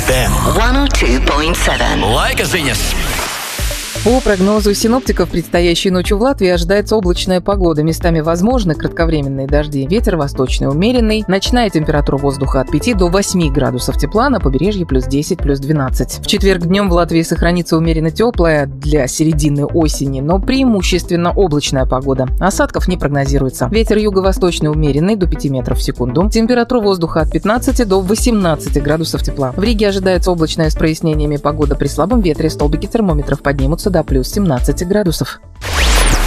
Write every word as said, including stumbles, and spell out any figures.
эф эм. сто два и семь. Лайка, ziņas! По прогнозу синоптиков, предстоящей ночью в Латвии ожидается облачная погода. Местами возможны кратковременные дожди. Ветер восточный умеренный. Ночная температура воздуха от пяти до восьми градусов тепла. На побережье плюс десять, плюс двенадцать. В четверг днем в Латвии сохранится умеренно теплая для середины осени, но преимущественно облачная погода. Осадков не прогнозируется. Ветер юго-восточный умеренный до пяти метров в секунду. Температура воздуха от пятнадцати до восемнадцати градусов тепла. В Риге ожидается облачная с прояснениями погода при слабом ветре. Столбики термометров поднимутся до плюс семнадцати градусов.